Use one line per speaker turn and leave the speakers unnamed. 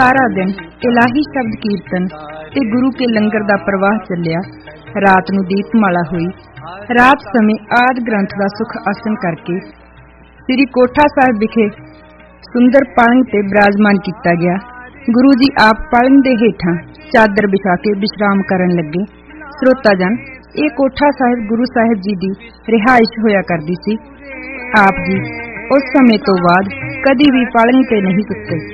सारा दिन इलाही शब्द कीर्तन ते गुरु के लंगर दा प्रवाह चलिया। रात नूं दीपमाला हुई। रात समय आदि ग्रंथ दा सुख आसन करके श्री कोठा साहिब विखे सुंदर पलंग ते विराजमान किया गया। गुरु जी आप पलंग दे हेठां चादर बिछा के विश्राम करन लगे। श्रोताजन, ये कोठा साहिब गुरु साहिब जी दी रिहाइश होया करदी सी। आप जी उस समय तो बाद कदी भी पलंग ते नहीं सुते।